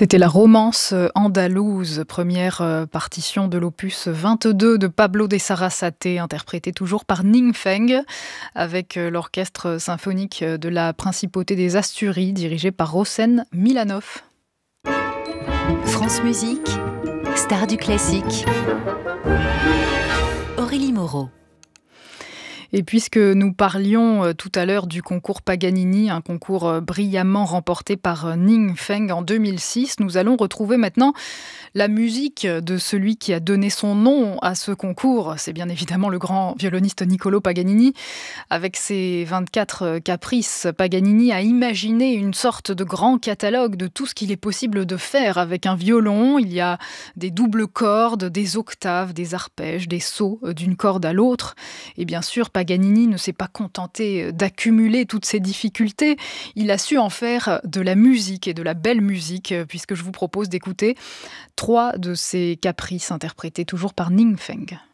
C'était la romance andalouse, première partition de l'opus 22 de Pablo de Sarasate, interprétée toujours par Ning Feng, avec l'orchestre symphonique de la Principauté des Asturies, dirigé par Rossen Milanov. France Musique, star du classique. Aurélie Moreau. Et puisque nous parlions tout à l'heure du concours Paganini, un concours brillamment remporté par Ning Feng en 2006, nous allons retrouver maintenant la musique de celui qui a donné son nom à ce concours. C'est bien évidemment le grand violoniste Niccolò Paganini. Avec ses 24 caprices, Paganini a imaginé une sorte de grand catalogue de tout ce qu'il est possible de faire avec un violon. Il y a des doubles cordes, des octaves, des arpèges, des sauts d'une corde à l'autre. Et bien sûr, Paganini ne s'est pas contenté d'accumuler toutes ces difficultés. Il a su en faire de la musique et de la belle musique, puisque je vous propose d'écouter 3 de ces caprices interprétés toujours par Ning Feng.